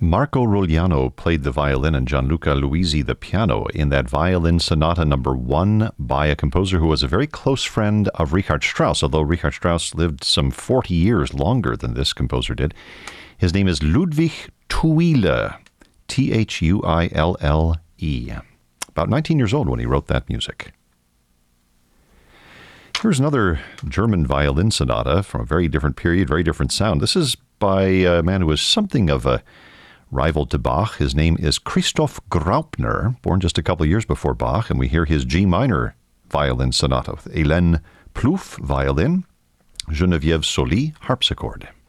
Marco Rogliano played the violin and Gianluca Luisi the piano in that Violin Sonata number 1 by a composer who was a very close friend of Richard Strauss, although Richard Strauss lived some 40 years longer than this composer did. His name is Ludwig Thuille, Thuille. About 19 years old when he wrote that music. Here's another German violin sonata from a very different period, very different sound. This is by a man who was something of a rival to Bach. His name is Christoph Graupner, born just a couple of years before Bach, and we hear his G minor violin sonata with Hélène Plouffe violin, Geneviève Soli harpsichord.